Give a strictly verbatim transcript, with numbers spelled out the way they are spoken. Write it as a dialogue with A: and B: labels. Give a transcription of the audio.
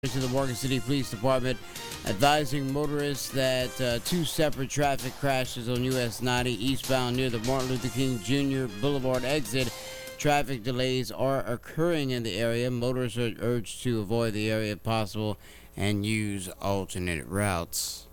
A: To the Morgan City Police Department, advising motorists that uh, two separate traffic crashes on U S ninety eastbound near the Martin Luther King Junior Boulevard exit. Traffic delays are occurring in the area. Motorists are urged to avoid the area if possible and use alternate routes.